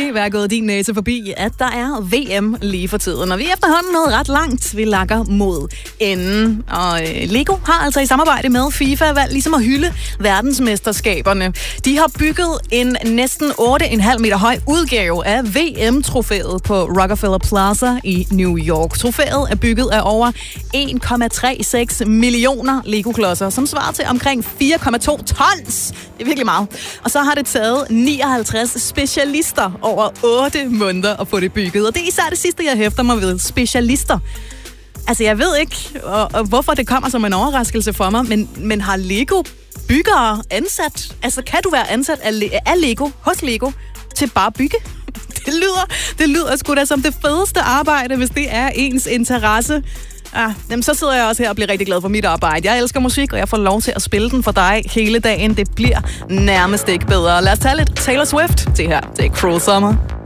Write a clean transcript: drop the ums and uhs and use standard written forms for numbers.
måske være gået din næse forbi, at der er VM lige for tiden. Og vi er efterhånden nået ret langt. Vi lakker mod enden. Og Lego har altså i samarbejde med FIFA valgt ligesom at hylde verdensmesterskaberne. De har bygget en næsten 8,5 meter høj udgave af VM-trofæet på Rockefeller Plaza i New York. Trofæet er bygget af over 1,36 millioner Lego-klodser, som svarer til omkring 4,2 tons. Det er virkelig meget. Og så har det taget 59 specialister over 8 måneder at få det bygget. Og det er især det sidste, jeg hæfter mig ved. Specialister. Altså, jeg ved ikke, hvorfor det kommer som en overraskelse for mig, men har Lego byggere ansat? Altså, kan du være ansat af Lego, hos Lego, til bare at bygge? Det lyder sgu da som det fedeste arbejde, hvis det er ens interesse. Jamen, så sidder jeg også her og bliver rigtig glad for mit arbejde. Jeg elsker musik, og jeg får lov til at spille den for dig hele dagen. Det bliver nærmest ikke bedre. Lad os tage lidt Taylor Swift til her. Det er Cruel Summer.